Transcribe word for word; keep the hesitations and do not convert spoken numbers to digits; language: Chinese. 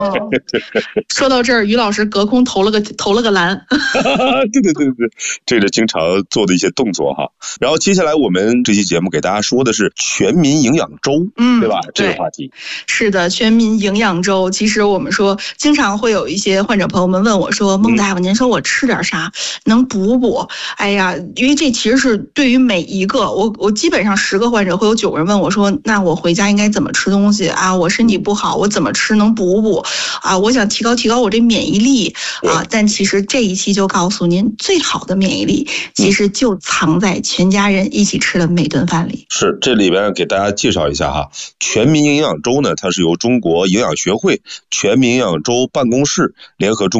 说到这儿，于老师隔空投了个投了个篮。 对对对对，这是经常做的一些动作哈。然后接下来我们这期节目给大家说的是全民营养周，嗯，对吧？这个话题是的，全民营养周。其实我们说，经常会有一些患者朋友们问我说：“孟大夫，您说我吃点啥能补补？”哎呀，因为这其实是对于每一个我，我基本上十个患者会有九个人问我说：“那我回家应该怎么吃东西啊？我身体不好，我怎么吃能补补啊？我想提高提高我这免疫力啊！”但其实这一期就告诉您，最好的免疫力其实就藏在全家人一起吃的每顿饭里。 是，这里边给大家介绍一下哈，全民营养周呢，它是由中国营养学会全民营养周办公室联合中